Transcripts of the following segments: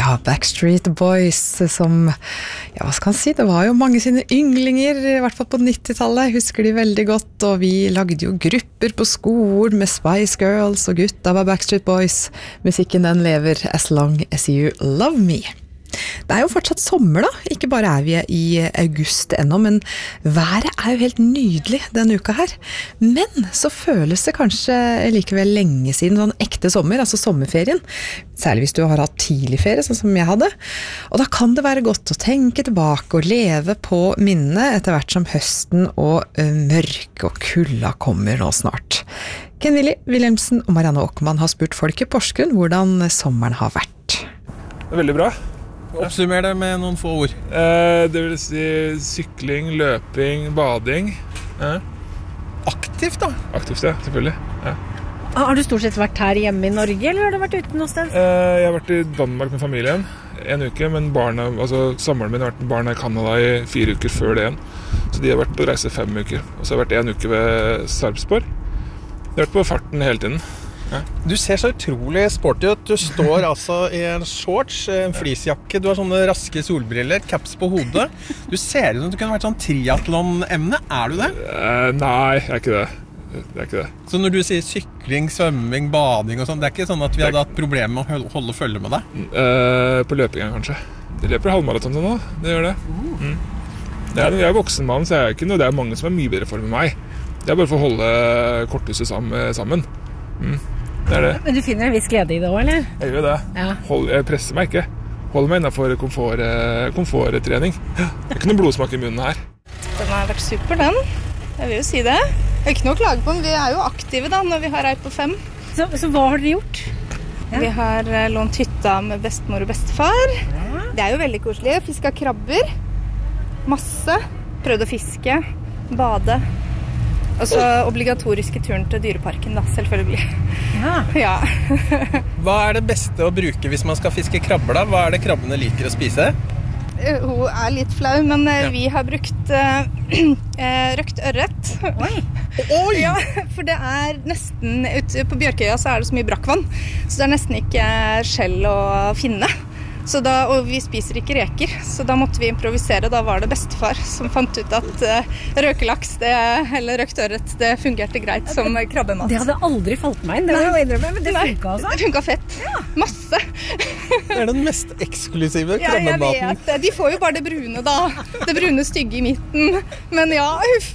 Ja, Backstreet Boys som, ja, hva skal man si, det var jo mange sine yndlinger, I hvert fall på 90-tallet, jeg husker de veldig godt, og vi lagde jo grupper på skolen med Spice Girls, og gutta var Backstreet Boys. Musikken den lever as long as you love me. Det jo fortsatt sommer da, ikke bare vi I august ennå, men været jo helt nydelig denne uka her. Men så føles det kanskje likevel lenge siden sånn ekte sommer, altså sommerferien. Særlig hvis du har hatt tidlig ferie, sånn som jeg hadde. Og da kan det være godt å tenke tilbake og leve på minnene etter hvert som høsten og mørke og kulda kommer nå snart. Ken Wilhelmsen og Marianne Åkermann har spurt folk I Porsgrunn hvordan sommeren har vært. Det veldig bra. Oppsummer det med noen få ord. Det vil si sykling, løping, bading. Aktivt da? Aktivt, ja, selvfølgelig. Ja. Har du stort sett vært her hjemme I Norge, eller har du vært ute noe sted? Jeg har vært I Danmark med familien en uke, men samboeren min har vært med barna I Canada I 4 uker før det igjen. Så de har vært på reise 5 uker. Og så har jeg vært en uke ved Sarpsborg. De har vært på farten hele tiden. Ja. Du ser så utrolig sporty ut. Du står altså I en shorts, en fleecejakke, du har sånne raske solbriller, caps på hodet. Du ser ut som du kunne vært sånn triathlon-emne. Du det? Nei, jeg ikke det. Det ikke det. Så når du sier sykling, svømming, bading og sånn, det ikke sånn at vi hadde hatt problemer med å holde følge med deg? På løpingen kanskje. De løper halvmaraton nå, det gjør det. Jeg voksen mann, så jeg ikke noe. Det mange som mye bedre form enn meg. Det bare for å holde korthuset sammen. Det det. Men du finner en viss glede I det også, eller? Jeg gjør det. Ja. Jeg presser meg ikke. Holder meg innenfor komforttrening. Det ikke noe blodsmak I munnen her. Den har vært super, den. Jeg vil jo si det. Det ikke noe å klage på, men vi jo aktive da, når vi har ei på 5. Så hva har dere gjort? Ja. Vi har lånt hytta med bestemor og bestefar. Ja. Det jo veldig koselig. Fisket krabber. Masse. Prøvd å fiske. Bade. Og så obligatoriske turen til dyreparken da, selvfølgelig. Ja. Hva det beste å bruke hvis man skal fiske krabber da? Hva det krabbene liker å spise? Hun litt flau, men vi har brukt røkt ørret. Oi! Ja, for det nesten, ute på Bjørkøya så det så mye brakkvann, så det nesten ikke skjell å finne. Så og vi spiser ikke reker, så da måtte vi improvisere. Da var det bestefar som fant ut at røkelaks eller røkt ørret, det fungerte greit som krabbemat. Det hadde aldri falt meg inn, det var jo innrømme, men det funket altså. Det funket fett. Ja. Masse. Det den mest eksklusive krabbematen. Ja, jeg vet. De får jo bare det brune da. Det brune stygge I midten. Men ja, uff.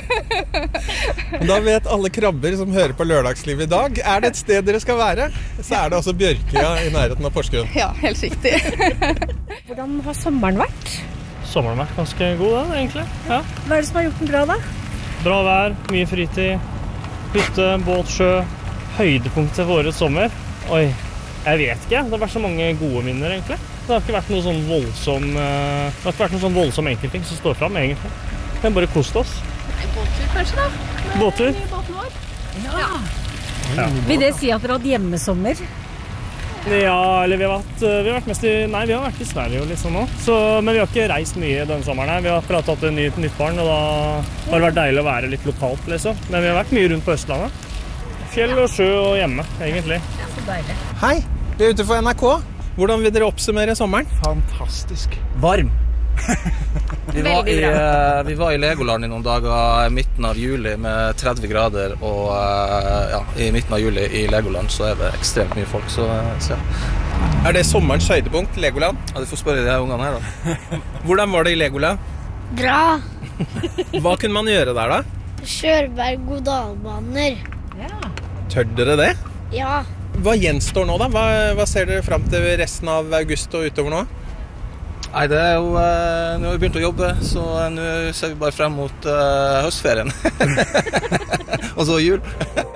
Da vet alle krabber som hører på Lørdagsliv I dag, det et sted dere skal være, så det også Bjørkøya I nærheten av Porsgrunn. Ja, helt riktig. Hvordan har sommeren vært? Sommeren har vært ganske god da, egentlig. Ja. Hva det som har gjort den bra da? Bra vær, mye fritid, hytte, båt, sjø, høydepunktet for årets sommer. Oi, jeg vet ikke, det har vært så mange gode minner egentlig. Det har ikke vært noe sånn voldsom enkeltting som står frem egentlig. Vi har bare kost oss. Båttur kanskje da? Båttur? Båten vår. Ja. Vil det si at dere har hatt hjemmesommer? Ja, eller vi har vært mest vi har vært I Sverige og litt sånn nå. Men vi har ikke reist mye denne sommeren her. Vi har akkurat hatt et nytt barn, og da har det vært deilig å være litt lokalt, liksom. Men vi har vært mye rundt på Østlandet. Fjell og sjø og hjemme, egentlig. Ja, så deilig. Hei, vi ute for NRK. Hvordan vil dere oppsummere sommeren? Fantastisk. Varm. Vi var I Legoland I noen dager I midten av juli med 30 grader, og I midten av juli I Legoland så det ekstremt mye folk, så ja. Det sommerens høydepunkt, Legoland? Ja, du får spørre de her ungene her da. Hvordan var det I Legoland? Bra. Hva kunne man gjøre der da? Kjøre berg-og-dalbaner. Ja. Tør dere det? Ja. Hva gjenstår nå da? Hva ser dere frem til resten av august og utover nå? Nei, det jo, nå har vi begynt å jobbe, så nå ser vi bare frem mot høstferien. Og så jul.